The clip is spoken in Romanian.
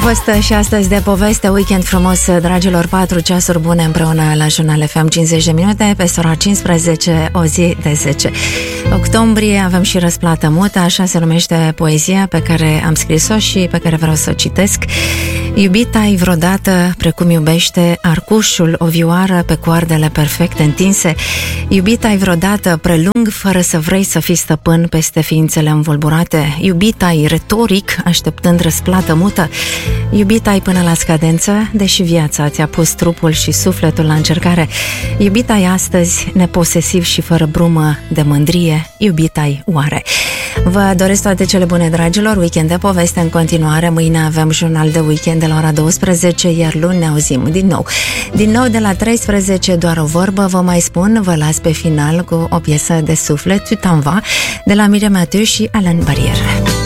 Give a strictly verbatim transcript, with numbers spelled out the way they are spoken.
fost și astăzi de poveste. Weekend frumos, dragilor, patru ceasuri bune împreună la Jurnal F M, cincizeci de minute, peste ora cincisprezece, o zi de zece octombrie. Avem și răsplată mută, așa se numește poezia pe care am scris-o și pe care vreau să o citesc. Iubit ai vreodată, precum iubește arcușul o vioară pe coardele perfect întinse? Iubit ai vreodată, prelung, fără să vrei să fii stăpân peste ființele învolburate? Iubit ai retoric, așteptând răsplată mută? Iubit ai până la scadență, deși viața ți-a pus trupul și sufletul la încercare? Iubit ai astăzi, neposesiv și fără brumă de mândrie? Iubit ai oare? Vă doresc toate cele bune, dragilor, weekend de poveste în continuare. Mâine avem jurnal de weekend de la ora douăsprezece, iar luni ne auzim din nou. Din nou de la treisprezece, doar o vorbă, vă mai spun, vă las pe final cu o piesă de suflet, Tu t'en vas, de la Miriam Mathieu și Alain Barrière.